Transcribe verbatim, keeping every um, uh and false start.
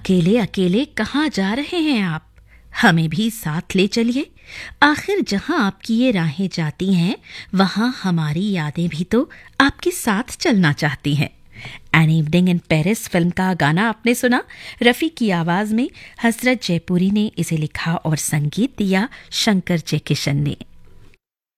अकेले अकेले कहाँ जा रहे हैं आप? हमें भी साथ ले चलिए। आखिर जहां आपकी ये राहें जाती हैं, वहां हमारी यादें भी तो आपके साथ चलना चाहती हैं। An evening in Paris film का गाना आपने सुना। रफ़ी की आवाज में हसरत जयपुरी ने इसे लिखा और संगीत दिया शंकर जयकिशन ने।